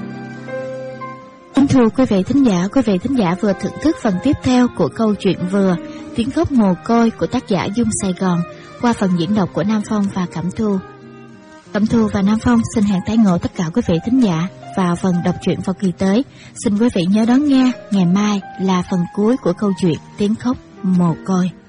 Kính thưa quý vị thính giả vừa thưởng thức phần tiếp theo của câu chuyện vừa Tiếng khóc mồ côi của tác giả Dung Sài Gòn qua phần diễn đọc của Nam Phong và Cẩm Thu. Cẩm Thu và Nam Phong xin hẹn tái ngộ tất cả quý vị thính giả vào phần đọc truyện vào kỳ tới. Xin quý vị nhớ đón nghe, ngày mai là phần cuối của câu chuyện Tiếng khóc mồ côi.